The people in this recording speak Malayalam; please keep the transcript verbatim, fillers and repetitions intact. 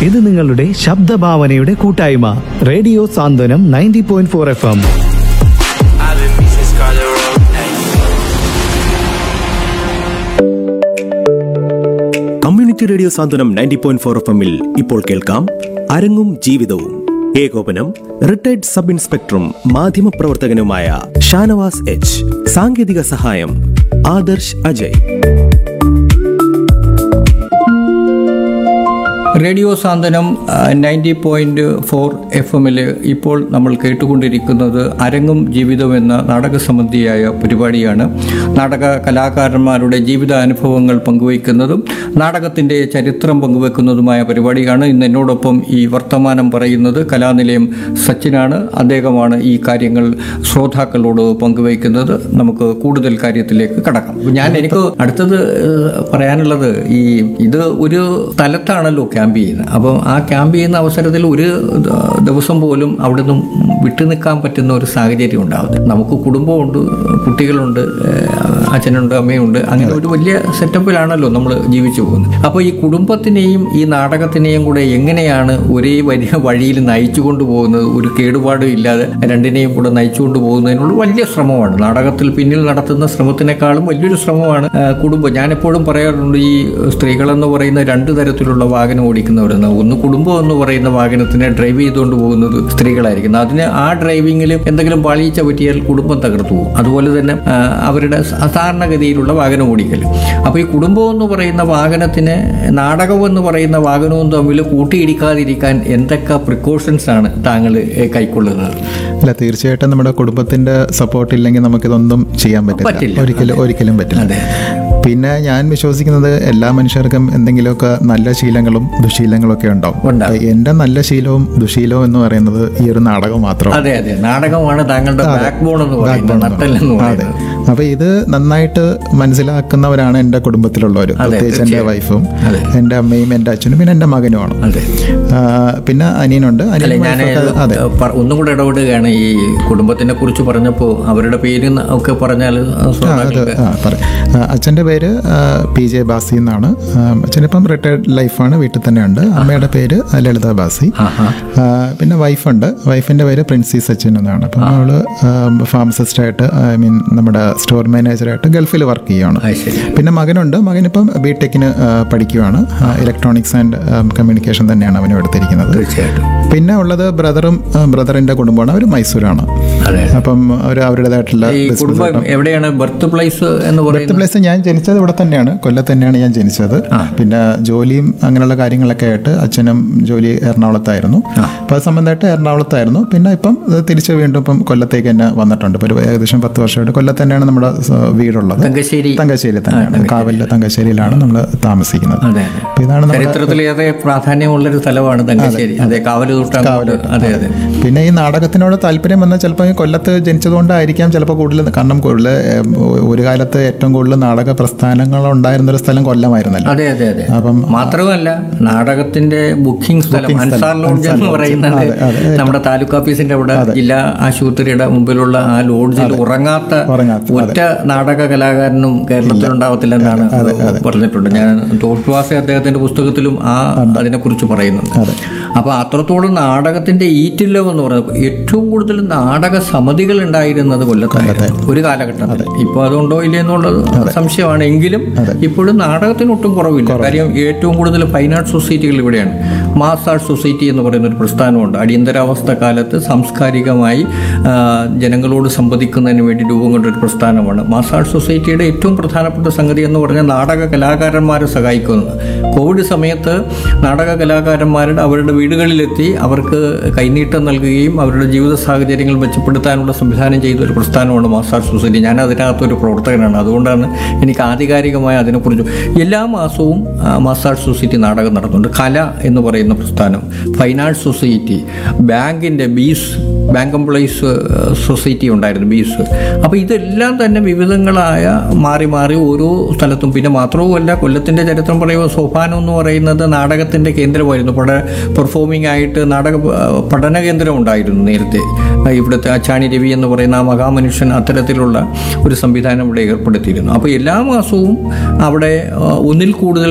ഇത് നിങ്ങളുടെ ശബ്ദഭാവനയുടെ കൂട്ടായ്മ റേഡിയോ സാന്ത്വനം ninety point four F M. Community radio സാന്ത്വനം നയൻറ്റി പോയിന്റ് ഫോർ എഫ് എമ്മിൽ ഇപ്പോൾ കേൾക്കാം അരങ്ങും ജീവിതവും. ഏകോപനം റിട്ടയർഡ് സബ് ഇൻസ്പെക്ടറും മാധ്യമപ്രവർത്തകനുമായ ഷാനവാസ് എച്ച്. സാങ്കേതിക സഹായം ആദർശ് അജയ്. റേഡിയോ സാന്ത്വനം നയൻറ്റി പോയിന്റ് ഫോർ എഫ് എമ്മിൽ ഇപ്പോൾ നമ്മൾ കേട്ടുകൊണ്ടിരിക്കുന്നത് അരങ്ങും ജീവിതം എന്ന നാടകസംബന്ധിയായ പരിപാടിയാണ്. നാടക കലാകാരന്മാരുടെ ജീവിതാനുഭവങ്ങൾ പങ്കുവയ്ക്കുന്നതും നാടകത്തിൻ്റെ ചരിത്രം പങ്കുവെക്കുന്നതുമായ പരിപാടിയാണ്. ഇന്ന് എന്നോടൊപ്പം ഈ വർത്തമാനം പറയുന്നത് കലാനിലയം സച്ചിനാണ്. അദ്ദേഹമാണ് ഈ കാര്യങ്ങൾ ശ്രോതാക്കളോട് പങ്കുവയ്ക്കുന്നത്. നമുക്ക് കൂടുതൽ കാര്യത്തിലേക്ക് കടക്കാം. ഞാൻ എനിക്ക് അടുത്തത് പറയാനുള്ളത്, ഈ ഇത് ഒരു സ്ഥലത്താണല്ലോ ക്യാമ്പ് ചെയ്യുന്നത്. അപ്പം ആ ക്യാമ്പ് ചെയ്യുന്ന അവസരത്തിൽ ഒരു ദിവസം പോലും അവിടെ നിന്നും വിട്ടു നിൽക്കാൻ പറ്റുന്ന ഒരു സാഹചര്യം ഉണ്ടാവുന്നത്. നമുക്ക് കുടുംബമുണ്ട്, കുട്ടികളുണ്ട്, അച്ഛനുണ്ട്, അമ്മയുണ്ട്. അങ്ങനെ ഒരു വലിയ സെറ്റപ്പിലാണല്ലോ നമ്മൾ ജീവിച്ചു പോകുന്നത്. അപ്പോൾ ഈ കുടുംബത്തിനെയും ഈ നാടകത്തിനെയും കൂടെ എങ്ങനെയാണ് ഒരേ വലിയ വഴിയിൽ നയിച്ചു കൊണ്ടുപോകുന്നത്? ഒരു കേടുപാടും ഇല്ലാതെ രണ്ടിനെയും കൂടെ നയിച്ചു കൊണ്ടുപോകുന്നതിനുള്ള വലിയ ശ്രമമാണ്. നാടകത്തിൽ പിന്നിൽ നടത്തുന്ന ശ്രമത്തിനേക്കാളും വലിയൊരു ശ്രമമാണ് കുടുംബം. ഞാനെപ്പോഴും പറയാറുണ്ട്, ഈ സ്ത്രീകളെന്ന് പറയുന്ന രണ്ട് തരത്തിലുള്ള വാഹനം ഓടിക്കുന്നവരെന്ന്. ഒന്ന് കുടുംബം എന്ന് പറയുന്ന വാഹനത്തിനെ ഡ്രൈവ് ചെയ്തുകൊണ്ട് പോകുന്നത് സ്ത്രീകളായിരിക്കും. അതിന് ആ ഡ്രൈവിങ്ങിൽ എന്തെങ്കിലും പാളിച്ച പറ്റിയാൽ കുടുംബം തകർത്തു പോകും. അതുപോലെ തന്നെ അവരുടെ സാധാരണഗതിയിലുള്ള വാഹനം ഓടിക്കൽ. അപ്പോൾ ഈ കുടുംബം എന്ന് പറയുന്ന വാഹനത്തിന് നാടകം എന്ന് പറയുന്ന വാഹനവും തമ്മിൽ കൂട്ടിയിടിക്കാതിരിക്കാൻ എന്തൊക്കെ പ്രിക്കോഷൻസ് ആണ് താങ്കൾ കൈക്കൊള്ളുന്നത്? അല്ല, തീർച്ചയായിട്ടും നമ്മുടെ കുടുംബത്തിന്റെ സപ്പോർട്ട് ഇല്ലെങ്കിൽ നമുക്കിതൊന്നും ചെയ്യാൻ പറ്റില്ല. ഒരിക്കലും ഒരിക്കലും പറ്റില്ല. പിന്നെ ഞാൻ വിശ്വസിക്കുന്നത് എല്ലാ മനുഷ്യർക്കും എന്തെങ്കിലുമൊക്കെ നല്ല ശീലങ്ങളും ദുശീലങ്ങളും ഒക്കെ ഉണ്ടാവും. എന്റെ നല്ല ശീലവും ദുശീലവും എന്ന് പറയുന്നത് ഈ ഒരു നാടകം മാത്രമാണ്. അതെ അതെ നാടകമാണ് താങ്കളുടെ ബാക്ക്ബോൺ എന്ന് പറയുന്നത്. അതെ. അപ്പൊ ഇത് നന്നായിട്ട് മനസ്സിലാക്കുന്നവരാണ് എൻ്റെ കുടുംബത്തിലുള്ളവർ. പ്രത്യേകിച്ച് എൻ്റെ വൈഫും എൻ്റെ അമ്മയും എൻ്റെ അച്ഛനും പിന്നെ എൻ്റെ മകനുമാണ്. പിന്നെ അനിയനുണ്ട്. അതെ, ഒന്നും കൂടെ ഇടപെടുകയാണ്. ഈ കുടുംബത്തിനെ കുറിച്ച് പറഞ്ഞപ്പോൾ അവരുടെ പേര് ഒക്കെ പറഞ്ഞാൽ. അച്ഛൻ്റെ പേര് പി ജെ ബാസി എന്നാണ്. അച്ഛനിപ്പം റിട്ടയർഡ് ലൈഫാണ്, വീട്ടിൽ തന്നെ ഉണ്ട്. അമ്മയുടെ പേര് ലളിത ബാസി. പിന്നെ വൈഫുണ്ട്. വൈഫിൻ്റെ പേര് പ്രിൻസി സച്ചിൻ എന്നാണ്. അപ്പം അവള് ഫാർമസിസ്റ്റായിട്ട്, ഐ മീൻ നമ്മുടെ സ്റ്റോർ മാനേജറായിട്ട് ഗൾഫിൽ വർക്ക് ചെയ്യുകയാണ്. പിന്നെ മകനുണ്ട്. മകനിപ്പം ബി ടെക്കിന് പഠിക്കുകയാണ്. ഇലക്ട്രോണിക്സ് ആൻഡ് കമ്മ്യൂണിക്കേഷൻ തന്നെയാണ് അവനും എടുത്തിരിക്കുന്നത്. പിന്നെ ഉള്ളത് ബ്രദറും ബ്രദറിൻ്റെ കുടുംബമാണ്. അവർ മൈസൂരാണ്. അപ്പം അവർ അവരുടേതായിട്ടുള്ള എവിടെയാണ് ബർത്ത് പ്ലേസ് എന്ന് പറയുന്നത്? പ്ലേസ് ഞാൻ ജനിച്ചത് ഇവിടെ തന്നെയാണ്, കൊല്ലത്ത് തന്നെയാണ് ഞാൻ ജനിച്ചത്. പിന്നെ ജോലിയും അങ്ങനെയുള്ള കാര്യങ്ങളൊക്കെ ആയിട്ട് അച്ഛനും ജോലി എറണാകുളത്തായിരുന്നു. അപ്പോൾ അത് സംബന്ധമായിട്ട് എറണാകുളത്തായിരുന്നു. പിന്നെ ഇപ്പം തിരിച്ച് വീണ്ടും ഇപ്പം കൊല്ലത്തേക്ക് തന്നെ വന്നിട്ടുണ്ട്. ഇപ്പോൾ ഒരു ഏകദേശം പത്ത് വർഷമായിട്ട് കൊല്ലത്ത് തന്നെയാണ് നമ്മുടെ വീടുള്ളത്. തങ്കശ്ശേരി തങ്കശ്ശേരി തന്നെയാണ്, കാവലിലെ തങ്കശ്ശേരിയിലാണ് നമ്മൾ താമസിക്കുന്നത്. ഇതാണ് ചരിത്രത്തിലേറെ പ്രാധാന്യമുള്ളൊരു സ്ഥലമാണ് തങ്കശ്ശേരി. അതെ, കാവല് കാവല്. അതെ അതെ. പിന്നെ ഈ നാടകത്തിനോട് താല്പര്യം വന്നാൽ ചിലപ്പോൾ കൊല്ലത്ത് ജനിച്ചതുകൊണ്ടായിരിക്കാം ചിലപ്പോൾ കൂടുതൽ. കാരണം കൂടുതൽ ഒരു കാലത്ത് ഏറ്റവും കൂടുതൽ നാടക പ്രസ്ഥാനങ്ങൾ ഉണ്ടായിരുന്നൊരു സ്ഥലം കൊല്ലമായിരുന്നല്ലോ. അതെ അതെ അതെ. അപ്പം മാത്രമല്ല നാടകത്തിന്റെ ബുക്കിംഗ് സ്ഥലം അൻസാർ ലോഡ്ജ് എന്ന് പറയുന്നത് നമ്മുടെ താലൂക്ക് ഓഫീസിന്റെ അവിടെ ജില്ലാ ആശുപത്രിയുടെ മുമ്പിലുള്ള ആ ലോഡ്ജിൽ ഉറങ്ങാത്ത ഒറ്റ നാടക കലാകാരനും കേരളത്തിലുണ്ടാവത്തില്ലെന്നാണ് പറഞ്ഞിട്ടുണ്ട്. ഞാൻ തോട്ടുവാസെ അദ്ദേഹത്തിന്റെ പുസ്തകത്തിലും ആ അതിനെക്കുറിച്ച് പറയുന്നുണ്ട്. അപ്പൊ അത്രത്തോളം നാടകത്തിന്റെ ഈറ്റില്ലം എന്ന് പറയുന്നത് ഏറ്റവും കൂടുതൽ നാടക സമിതികൾ ഉണ്ടായിരുന്നത് കൊല്ലത്തായിരുന്നു ഒരു കാലഘട്ടത്തിൽ. ഇപ്പൊ അതുണ്ടോ ഇല്ല എന്നുള്ളത് സംശയമാണ്. എങ്കിലും ഇപ്പോഴും നാടകത്തിന് ഒട്ടും കുറവില്ല. കാര്യം ഏറ്റവും കൂടുതൽ ഫൈൻ ആർട്ട് സൊസൈറ്റികൾ ഇവിടെയാണ്. മാസ് ആർട്ട് സൊസൈറ്റി എന്ന് പറയുന്ന ഒരു പ്രസ്ഥാനമുണ്ട്. അടിയന്തരാവസ്ഥ കാലത്ത് സാംസ്കാരികമായി ജനങ്ങളോട് സംവദിക്കുന്നതിന് വേണ്ടി രൂപം കൊണ്ട ഒരു പ്രസ്ഥാനമാണ്. മാസ് ആർട്ട് സൊസൈറ്റിയുടെ ഏറ്റവും പ്രധാനപ്പെട്ട സംഗതി എന്ന് പറഞ്ഞാൽ നാടക കലാകാരന്മാരെ സഹായിക്കുന്നത്. കോവിഡ് സമയത്ത് നാടക കലാകാരന്മാരുടെ അവരുടെ വീടുകളിലെത്തി അവർക്ക് കൈനീട്ടം നൽകുകയും അവരുടെ ജീവിത സാഹചര്യങ്ങൾ മെച്ചപ്പെടുത്താനുള്ള സംവിധാനം ചെയ്ത ഒരു പ്രസ്ഥാനമാണ് മാസ് ആർട്ട് സൊസൈറ്റി. ഞാൻ അതിനകത്തൊരു പ്രവർത്തകനാണ്. അതുകൊണ്ടാണ് എനിക്ക് ആധികാരികമായ അതിനെക്കുറിച്ച്. എല്ലാ മാസവും മാസ് ആർട്ട് സൊസൈറ്റി നാടകം നടത്തുന്നുണ്ട്. കല എന്ന് പറയുന്ന പ്രസ്ഥാനം, ഫൈൻ ആർട്ട് സൊസൈറ്റി, ബാങ്കിൻ്റെ ബീസ് ബാങ്ക് എംപ്ലോയീസ് സൊസൈറ്റി ഉണ്ടായിരുന്നു, ബീസ്. അപ്പോൾ ഇതെല്ലാം തന്നെ വിവിധങ്ങളായ മാറി മാറി ഓരോ സ്ഥലത്തും. പിന്നെ മാത്രവുമല്ല, കൊല്ലത്തിൻ്റെ ചരിത്രം പറയുമ്പോൾ സോപാനം എന്ന് പറയുന്നത് നാടകത്തിൻ്റെ കേന്ദ്രമായിരുന്നു. പട പെർഫോമിംഗ് ആയിട്ട് നാടക പഠന കേന്ദ്രം ഉണ്ടായിരുന്നു നേരത്തെ. ഇവിടുത്തെ അച്ചാണി രവി എന്ന് പറയുന്ന ആ മഹാമനുഷ്യൻ അത്തരത്തിലുള്ള ഒരു സംവിധാനം ഇവിടെ ഏർപ്പെടുത്തിയിരുന്നു. അപ്പോൾ എല്ലാ മാസവും അവിടെ ഒന്നിൽ കൂടുതൽ